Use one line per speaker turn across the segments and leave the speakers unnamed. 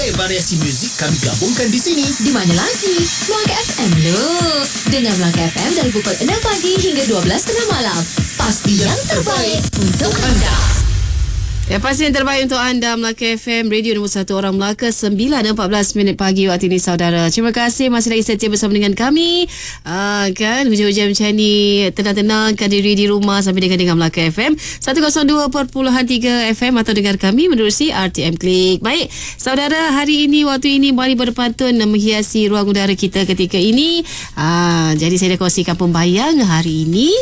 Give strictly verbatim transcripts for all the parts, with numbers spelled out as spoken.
Pelbagai variasi muzik kami gabungkan di sini.
Di mana lagi? Melaka F M loh. Dengar Melaka F M dari pukul enam pagi hingga dua belas tengah malam. Pasti yang terbaik untuk anda.
Ya, pasti yang terbaik untuk anda. Melaka F M, radio nombor satu orang Melaka. Sembilan empat belas minit pagi waktu ini, saudara. Terima kasih masih lagi setia bersama dengan kami. Ah, kan hujan-hujan macam ni, tenang-tenangkan diri di rumah sambil dengar-dengar Melaka F M seratus dua perpuluhan tiga F M atau dengar kami menerusi R T M Klik. Baik, saudara, hari ini waktu ini mari berpantun menghiasi ruang udara kita ketika ini. Ah, jadi saya dah kongsikan pembayang hari ini.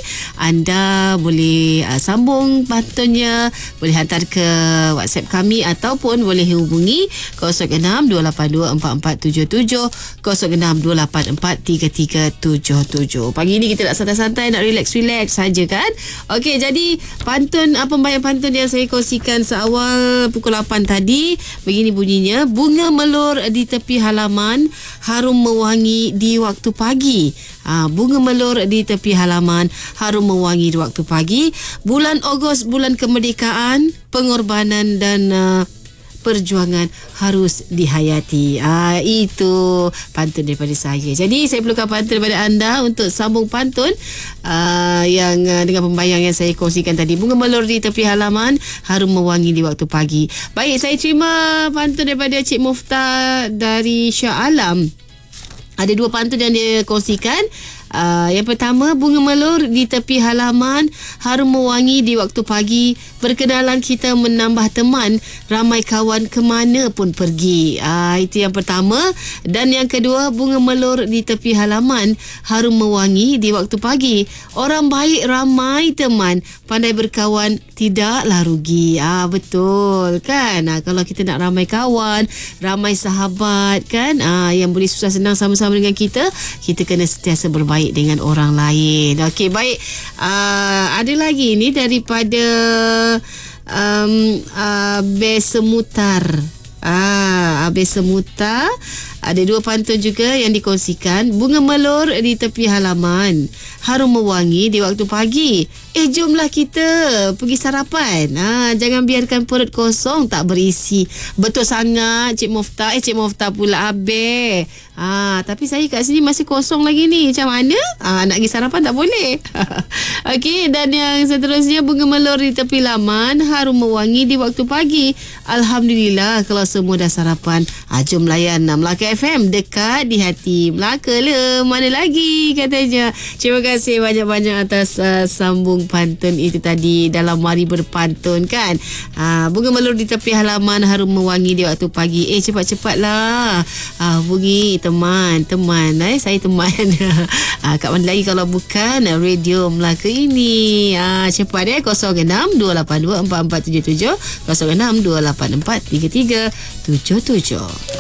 Anda boleh uh, sambung pantunnya, boleh hantar ke ke WhatsApp kami ataupun boleh hubungi kosong enam dua lapan dua empat empat tujuh tujuh, kosong enam dua lapan empat tiga tiga tujuh tujuh. Pagi ni kita nak santai-santai, nak relax-relax saja kan. Okey, jadi pantun, apa pembayang pantun yang saya kongsikan seawal pukul lapan tadi, begini bunyinya: bunga melur di tepi halaman, harum mewangi di waktu pagi. Ha, bunga melur di tepi halaman, harum mewangi di waktu pagi. Bulan Ogos, bulan kemerdekaan, pengorbanan dan uh, perjuangan harus dihayati. Ah, itu pantun daripada saya. Jadi saya perlukan pantun daripada anda untuk sambung pantun uh, yang uh, dengan pembayang yang saya kongsikan tadi. Bunga melur di tepi halaman, harum mewangi di waktu pagi. Baik, saya terima pantun daripada Cik Muftah dari Shah Alam. Ada dua pantun yang dia kongsikan. Uh, yang pertama, bunga melur di tepi halaman, harum mewangi di waktu pagi. Berkenalan kita menambah teman, ramai kawan kemana pun pergi. Uh, itu yang pertama. Dan yang kedua, bunga melur di tepi halaman, harum mewangi di waktu pagi. Orang baik ramai teman, pandai berkawan tidaklah rugi. Ah, betul kan? Ah, kalau kita nak ramai kawan, ramai sahabat kan, ah, yang boleh susah senang sama-sama dengan kita, kita kena sentiasa berbaik dengan orang lain. Okey, baik. Uh, ada lagi ni daripada um, uh, Besemutar. Ah, Abis Semutar. Ada dua pantun juga yang dikongsikan. Bunga melur di tepi halaman, harum mewangi di waktu pagi. Eh, jomlah kita pergi sarapan. Ah, jangan biarkan perut kosong tak berisi. Betul sangat Cik Muftah. Eh, Cik Muftah pula Abel. Ah, tapi saya kat sini masih kosong lagi ni. Macam mana? Ah, nak pergi sarapan tak boleh. Okey, dan yang seterusnya, bunga melur di tepi halaman, harum mewangi di waktu pagi. Alhamdulillah kalau semua dah sarapan. Ah, jom layan Melaka F M, dekat di hati Melaka le. Mana lagi katanya. Terima kasih banyak-banyak atas uh, sambung pantun itu tadi dalam Mari Berpantun kan. Uh, bunga melur di tepi halaman, harum mewangi di waktu pagi. Eh, cepat-cepatlah. Uh, hubungi teman-teman. Eh, saya teman. uh, kat mana lagi kalau bukan Radio Melaka ini. Uh, cepat eh. kosong enam dua lapan dua empat empat tujuh tujuh, kosong enam dua lapan empat tiga tiga tujuh tujuh.